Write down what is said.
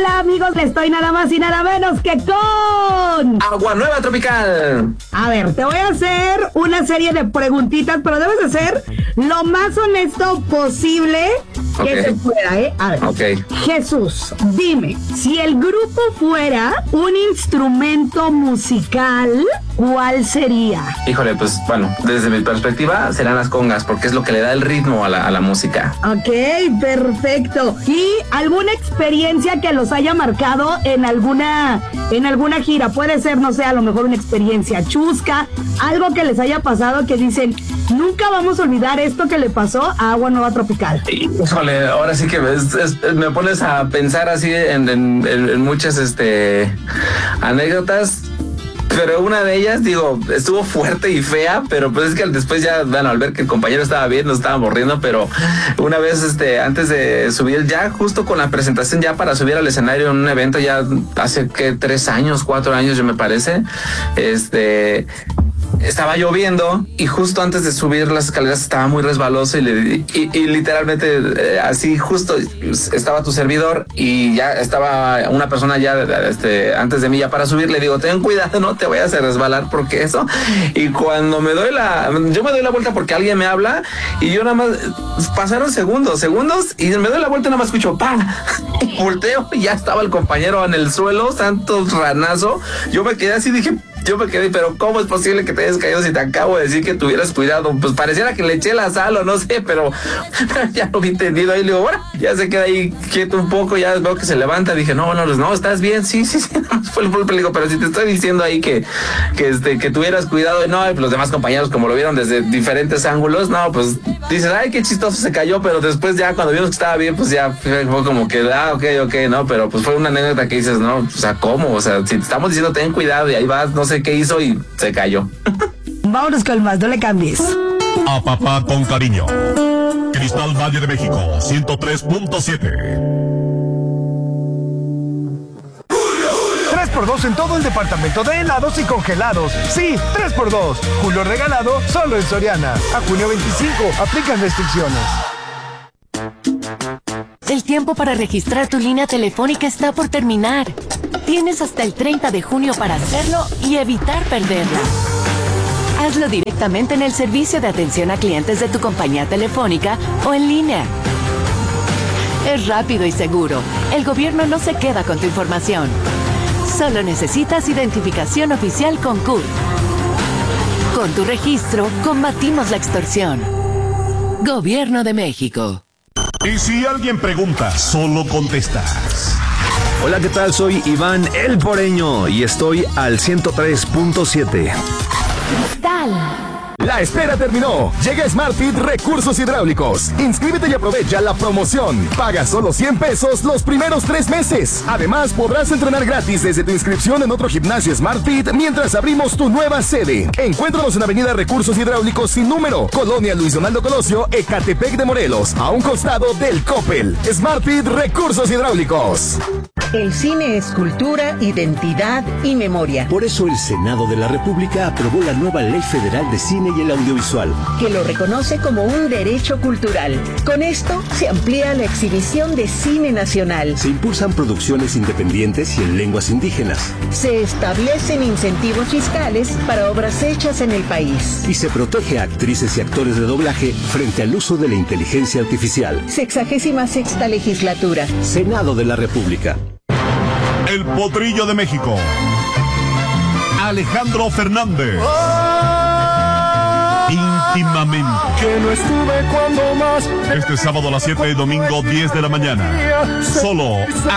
Hola amigos, estoy nada más y nada menos que con Agua Nueva Tropical. A ver, te voy a hacer una serie de preguntitas, pero debes de ser lo más honesto posible que se pueda, ¿eh? A ver, Jesús, dime, si el grupo fuera un instrumento musical, ¿cuál sería? Híjole, pues bueno, desde mi perspectiva serán las congas, porque es lo que le da el ritmo a la música. Ok, perfecto. ¿Y alguna experiencia que los haya marcado en alguna gira? Puede ser, no sé, a lo mejor una experiencia chusca, algo que les haya pasado que dicen, nunca vamos a olvidar esto que le pasó a Agua Nueva Tropical. Híjole, ahora sí que me pones a pensar así en muchas anécdotas. Pero una de ellas, digo, estuvo fuerte y fea, pero pues es que después ya, bueno, al ver que el compañero estaba bien, nos estábamos riendo, pero una vez, antes de subir, ya justo con la presentación, ya para subir al escenario en un evento, ya hace, ¿qué? 3 años, 4 años, yo me parece, estaba lloviendo y justo antes de subir las escaleras estaba muy resbaloso y literalmente así justo estaba tu servidor y ya estaba una persona ya antes de mí ya para subir. Le digo, ten cuidado, no te vayas a resbalar porque eso. Y cuando yo me doy la vuelta porque alguien me habla y yo nada más pasaron segundos y me doy la vuelta y nada más escucho ¡pam! Volteo y ya estaba el compañero en el suelo, santo ranazo. Yo me quedé, pero ¿cómo es posible que te hayas caído si te acabo de decir que tuvieras cuidado? Pues pareciera que le eché la sal o no sé, pero ya lo vi entendido. Ahí le digo, bueno, ya se queda ahí quieto un poco, ya veo que se levanta. Dije, no, estás bien, sí, fue el golpe. Le digo, pero si te estoy diciendo ahí que tuvieras cuidado, no, y los demás compañeros como lo vieron desde diferentes ángulos, no, pues dices, ay, qué chistoso se cayó, pero después ya cuando vimos que estaba bien, pues ya fue como que, ok, no, pero pues fue una anécdota que dices, no, o sea, ¿cómo? O sea, si te estamos diciendo ten cuidado y ahí vas, no sé qué hizo y se cayó. Vámonos con más, no le cambies. A papá con cariño. Cristal Valle de México, 103.7. 3x2 en todo el departamento de helados y congelados. Sí, 3x2. Julio regalado solo en Soriana. A junio 25. Aplican restricciones. El tiempo para registrar tu línea telefónica está por terminar. Tienes hasta el 30 de junio para hacerlo y evitar perderla. Hazlo directamente en el servicio de atención a clientes de tu compañía telefónica o en línea. Es rápido y seguro. El gobierno no se queda con tu información. Solo necesitas identificación oficial con CURP. Con tu registro, combatimos la extorsión. Gobierno de México. Y si alguien pregunta, solo contestas. Hola, ¿qué tal? Soy Iván El Poreño y estoy al 103.7. Cristal. La espera terminó. Llega SmartFit Recursos Hidráulicos. Inscríbete y aprovecha la promoción. Paga solo 100 pesos los primeros 3 meses. Además, podrás entrenar gratis desde tu inscripción en otro gimnasio SmartFit mientras abrimos tu nueva sede. Encuéntranos en Avenida Recursos Hidráulicos sin número, Colonia Luis Donaldo Colosio, Ecatepec de Morelos, a un costado del Coppel. SmartFit Recursos Hidráulicos. El cine es cultura, identidad y memoria. Por eso el Senado de la República aprobó la nueva Ley Federal de Cine y el Audiovisual, que lo reconoce como un derecho cultural. Con esto se amplía la exhibición de cine nacional. Se impulsan producciones independientes y en lenguas indígenas. Se establecen incentivos fiscales para obras hechas en el país. Y se protege a actrices y actores de doblaje frente al uso de la inteligencia artificial. 66ª legislatura. Senado de la República. El Potrillo de México. Alejandro Fernández. Íntimamente. Que no estuve cuando más. Este sábado a las 7 y domingo 10 de la mañana. Solo